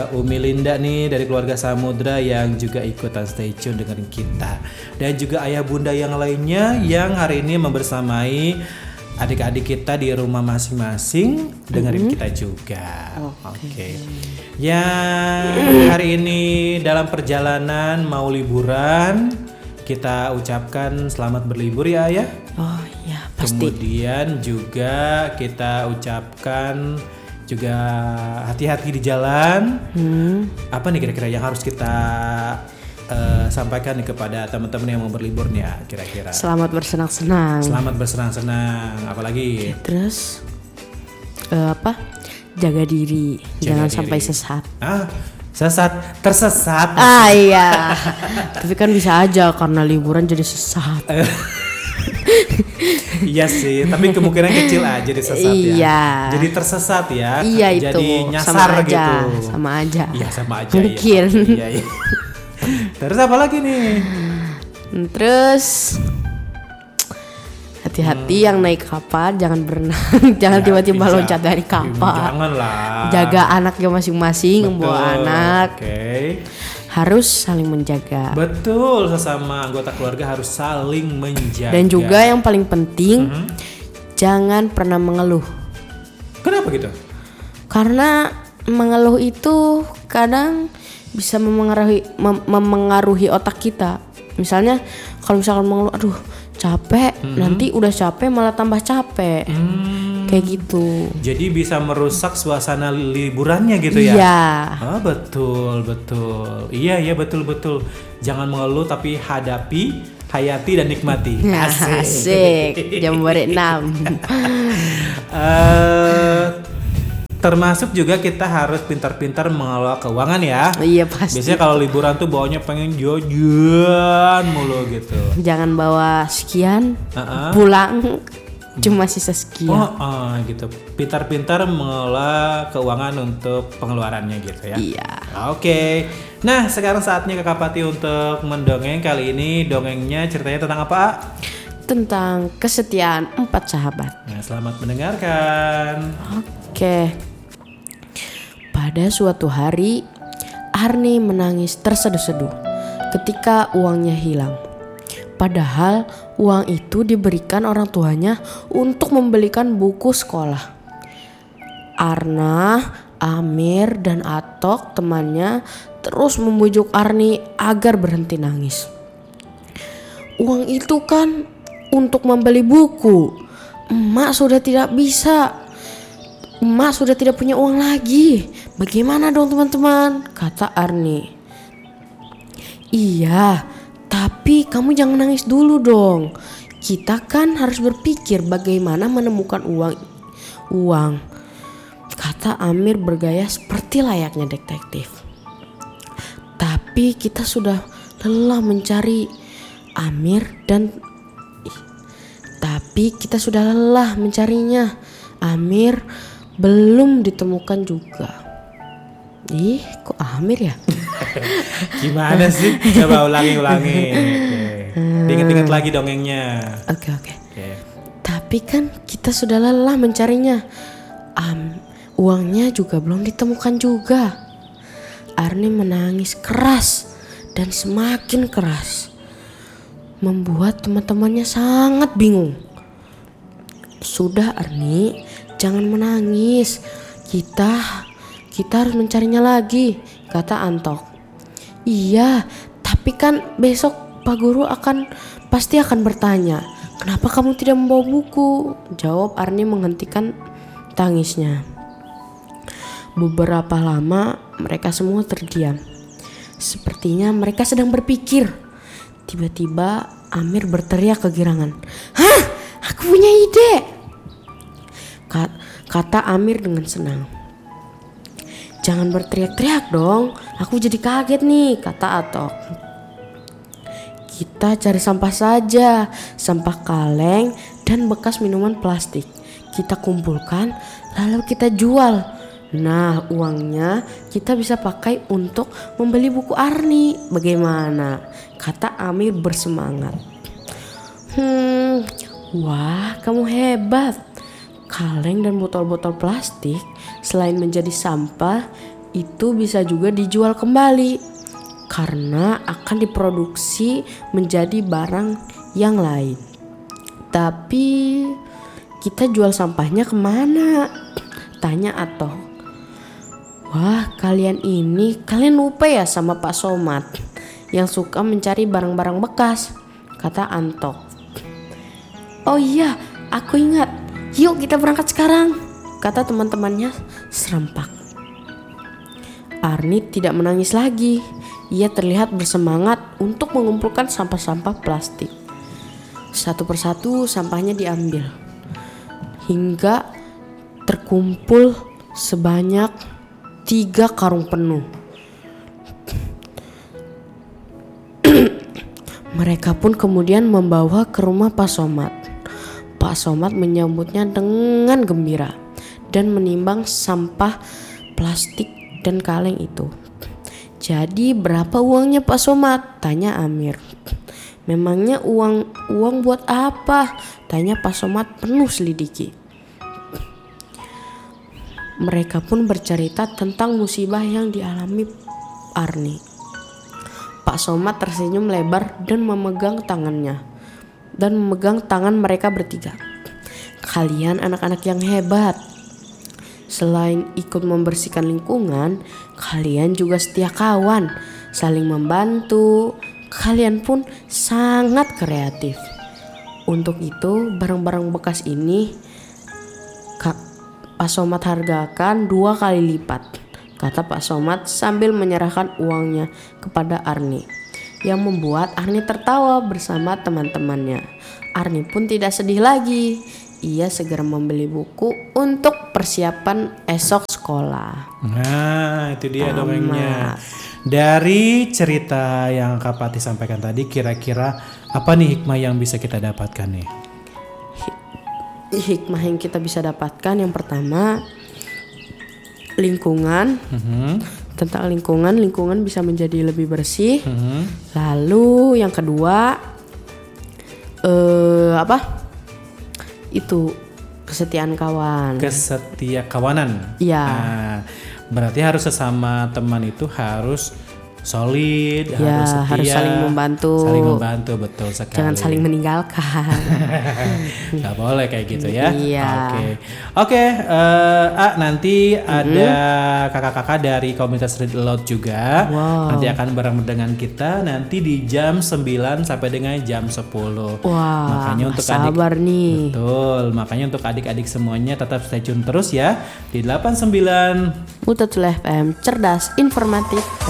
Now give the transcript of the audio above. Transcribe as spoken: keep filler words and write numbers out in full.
ada Umi Linda nih dari keluarga Samudra yang juga ikutan stay tune dengerin kita. Dan juga ayah bunda yang lainnya yang hari ini membersamai adik-adik kita di rumah masing-masing dengerin mm-hmm. kita juga. Oke. Okay. Okay. Ya hari ini dalam perjalanan mau liburan, kita ucapkan selamat berlibur ya ayah. Oh iya pasti. Kemudian juga kita ucapkan juga hati-hati di jalan. Hmm. Apa nih kira-kira yang harus kita uh, sampaikan nih kepada teman-teman yang mau berlibur nih ya kira-kira? Selamat bersenang-senang. Selamat bersenang-senang. Apalagi? Terus uh, apa? Jaga diri, Jaga jangan diri. Sampai sesat. Ah, sesat, tersesat. Ah iya. Tapi kan bisa aja karena liburan jadi sesat. Iya sih, tapi kemungkinan kecil aja disesat ya. Iya. Jadi tersesat ya. Iya jadi itu. nyasar sama aja, gitu. Sama aja. Iya sama aja. Mungkin. Iya, iya. Terus apa lagi nih? Terus hati-hati hmm. yang naik kapal jangan berenang, jangan ya, tiba-tiba bisa. Loncat dari kapal. Janganlah. Jaga anaknya masing-masing, membawa anak. Oke. Okay. Harus saling menjaga. Betul, sesama anggota keluarga harus saling menjaga. Dan juga yang paling penting, mm-hmm. jangan pernah mengeluh. Kenapa gitu? Karena mengeluh itu kadang bisa memengaruhi mem- memengaruhi otak kita. Misalnya kalau misalkan mengeluh, aduh capek, mm-hmm. nanti udah capek malah tambah capek. Mm. Kayak gitu. Jadi bisa merusak suasana liburannya gitu ya? Iya. Ah, betul, betul. Iya, iya betul, betul. Jangan mengeluh tapi hadapi, hayati dan nikmati. Asik. Asik. Jambore enam. uh, termasuk juga kita harus pintar-pintar mengelola keuangan ya. Iya pasti. Biasanya kalau liburan tuh bawanya pengen jajan mulu gitu. Jangan bawa sekian, uh-uh. pulang cuma sisa sekian. Oh, oh gitu. Pintar-pintar mengelola keuangan untuk pengeluarannya gitu ya. Iya. Oke. Okay. Nah, sekarang saatnya Kakak Pati untuk mendongeng. Kali ini dongengnya ceritanya tentang apa? Tentang kesetiaan empat sahabat. Nah, selamat mendengarkan. Oke. Okay. Pada suatu hari, Arni menangis terseduh-seduh ketika uangnya hilang. Padahal uang itu diberikan orang tuanya untuk membelikan buku sekolah. Arna, Amir, dan Atok temannya terus membujuk Arni agar berhenti nangis. Uang itu kan untuk membeli buku. Emak sudah tidak bisa. Emak sudah tidak punya uang lagi. Bagaimana dong teman-teman? Kata Arni. Iya. Tapi kamu jangan nangis dulu dong. Kita kan harus berpikir bagaimana menemukan uang. Uang. Kata Amir bergaya seperti layaknya detektif. Tapi kita sudah lelah mencari Amir dan Tapi kita sudah lelah mencarinya. Amir belum ditemukan juga. Ih, kok Amir ya? Gimana sih? Coba ulangi-ulangi. Okay. Diingat-ingat lagi dongengnya. Oke, okay, oke. Okay. Okay. Tapi kan kita sudah lelah mencarinya. Um, uangnya juga belum ditemukan juga. Arni menangis keras dan semakin keras. Membuat teman-temannya sangat bingung. Sudah Arni, jangan menangis. Kita Kita harus mencarinya lagi, kata Antok. Iya, tapi kan besok Pak Guru akan pasti akan bertanya, kenapa kamu tidak membawa buku? Jawab Arni menghentikan tangisnya. Beberapa lama mereka semua terdiam. Sepertinya mereka sedang berpikir. Tiba-tiba Amir berteriak kegirangan. Hah? Aku punya ide! Kata Amir dengan senang. Jangan berteriak-teriak dong, aku jadi kaget nih, kata Atok. Kita cari sampah saja, sampah kaleng dan bekas minuman plastik. Kita kumpulkan, lalu kita jual. Nah, uangnya kita bisa pakai untuk membeli buku Arni. Bagaimana? Kata Amir bersemangat. Hmm, wah, kamu hebat. Kaleng dan botol-botol plastik selain menjadi sampah, itu bisa juga dijual kembali karena akan diproduksi menjadi barang yang lain. Tapi kita jual sampahnya kemana? Tanya Ato. Wah, kalian ini kalian lupa ya sama Pak Somad yang suka mencari barang-barang bekas, kata Anto. Oh iya, aku ingat. Yuk kita berangkat sekarang, kata teman-temannya serempak. Arni tidak menangis lagi. Ia terlihat bersemangat untuk mengumpulkan sampah-sampah plastik. Satu persatu sampahnya diambil hingga terkumpul sebanyak tiga karung penuh. Mereka pun kemudian membawa ke rumah Pak Somad. Pak Somad menyambutnya dengan gembira dan menimbang sampah plastik dan kaleng itu. Jadi berapa uangnya Pak Somad? Tanya Amir. Memangnya uang uang buat apa? Tanya Pak Somad penuh selidiki. Mereka pun bercerita tentang musibah yang dialami Arni. Pak Somad tersenyum lebar dan memegang tangannya dan memegang tangan mereka bertiga. Kalian anak-anak yang hebat. Selain ikut membersihkan lingkungan, kalian juga setia kawan, saling membantu. Kalian pun sangat kreatif. Untuk itu, barang-barang bekas ini Kak Pak Somad hargakan dua kali lipat, kata Pak Somad sambil menyerahkan uangnya kepada Arni, yang membuat Arni tertawa bersama teman-temannya. Arni pun tidak sedih lagi. Ia segera membeli buku untuk persiapan esok sekolah. Nah, itu dia Tamat. dongengnya. Dari cerita yang Kak Pati sampaikan tadi, kira-kira apa nih hikmah yang bisa kita dapatkan nih? Hikmah yang kita bisa dapatkan yang pertama, lingkungan. Mm-hmm. Tentang lingkungan, lingkungan bisa menjadi lebih bersih. Mm-hmm. Lalu yang kedua, eh apa? Itu kesetiaan kawan. Kesetia kawanan. Iya. Nah, berarti harus sesama teman itu harus solid, Ya, harus setia, harus saling membantu. Saling membantu, betul sekali. Jangan saling meninggalkan. Gak boleh kayak gitu ya. Iya. Oke, oke. eh, ah, nanti ada kakak-kakak dari komunitas Read Aloud juga. Wow. Nanti akan bareng dengan kita nanti di jam sembilan sampai dengan jam sepuluh. Wah, Makanya untuk sabar adik, nih. betul. Makanya untuk adik-adik semuanya tetap stay tune terus ya di delapan puluh sembilan Mutatul F M, cerdas, informatif.